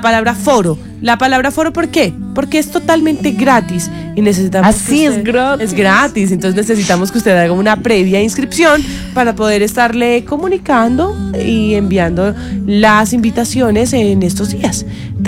palabra foro. La palabra foro, ¿por qué? Porque es totalmente gratis y necesitamos Así es gratis. Es gratis, entonces necesitamos que usted haga una previa inscripción para poder estarle comunicando y enviando las invitaciones en estos días.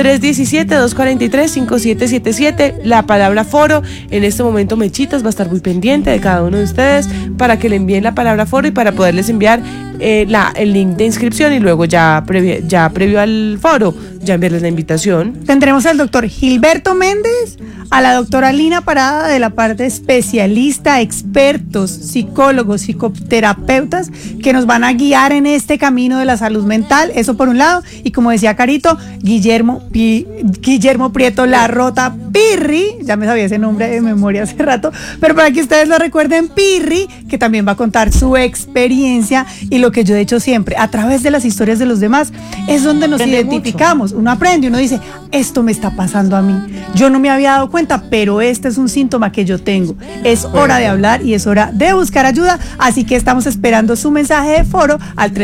317-243-5777, la palabra foro. En este momento Mechitas va a estar muy pendiente de cada uno de ustedes para que le envíen la palabra foro y para poderles enviar el link de inscripción y luego ya previo al foro, ya enviarles la invitación. Tendremos al doctor Gilberto Méndez, a la doctora Lina Parada de la parte especialista, expertos, psicólogos, psicoterapeutas que nos van a guiar en este camino de la salud mental, eso por un lado, y como decía Carito, Guillermo Prieto Larrota Pirri, ya me sabía ese nombre de memoria hace rato, pero para que ustedes lo recuerden, Pirri, que también va a contar su experiencia y lo que yo he hecho siempre, a través de las historias de los demás, es donde nos identificamos, uno aprende, uno dice, esto me está pasando a mí, yo no me había dado cuenta, pero este es un síntoma que yo tengo, es hora de hablar y es hora de buscar ayuda, así que estamos esperando su mensaje de foro al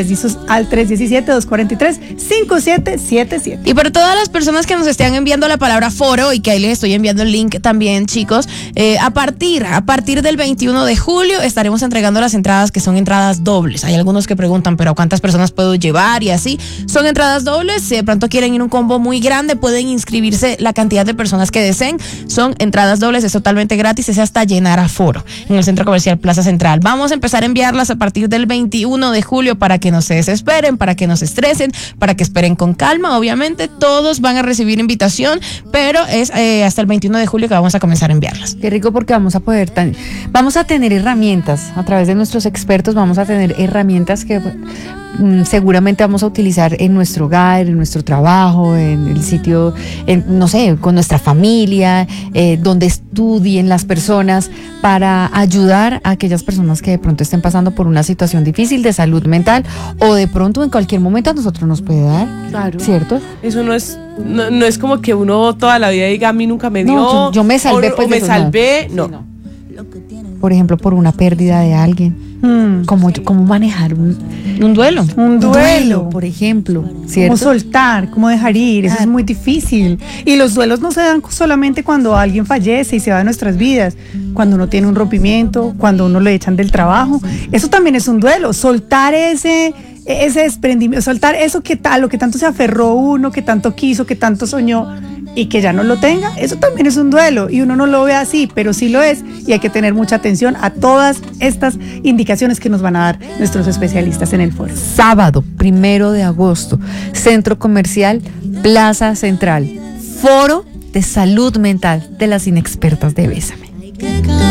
317-243-5777. Y para todas las personas que nos estén enviando la palabra foro y que ahí les estoy enviando el link también, chicos, a partir del 21 de julio estaremos entregando las entradas que son entradas dobles. Hay algunos que preguntan, pero ¿cuántas personas puedo llevar? Y así, son entradas dobles. Si de pronto quieren ir a un combo muy grande, pueden inscribirse la cantidad de personas que deseen. Son entradas dobles, es totalmente gratis, es hasta llenar aforo en el Centro Comercial Plaza Central. Vamos a empezar a enviarlas a partir del 21 de julio para que no se desesperen, para que no se estresen, para que esperen con calma. Obviamente todos van a recibir invitación, pero es hasta el 21 de julio que vamos a comenzar a enviarlas. Qué rico, porque vamos a tener herramientas a través de nuestros expertos, vamos a tener herramientas que seguramente vamos a utilizar en nuestro hogar, en nuestro trabajo, en el sitio, no sé, con nuestra familia, donde estudien las personas, para ayudar a aquellas personas que de pronto estén pasando por una situación difícil de salud mental, o de pronto en cualquier momento a nosotros nos puede dar, claro, ¿cierto? Eso no es como que uno toda la vida diga, a mí nunca me dio, no, yo me salvé, o me salvé, no. Sí, no. Por ejemplo, por una pérdida de alguien. ¿Cómo manejar un duelo? Un duelo, por ejemplo, ¿cierto? Cómo soltar, cómo dejar ir, eso es muy difícil. Y los duelos no se dan solamente cuando alguien fallece y se va de nuestras vidas, cuando uno tiene un rompimiento, cuando uno lo echan del trabajo. Eso también es un duelo, soltar ese desprendimiento, soltar eso a lo que tanto se aferró uno, que tanto quiso, que tanto soñó, y que ya no lo tenga, eso también es un duelo, y uno no lo ve así, pero sí lo es, y hay que tener mucha atención a todas estas indicaciones que nos van a dar nuestros especialistas en el foro. Sábado 1 de agosto, Centro Comercial Plaza Central, Foro de Salud Mental de las Inexpertas de Bésame.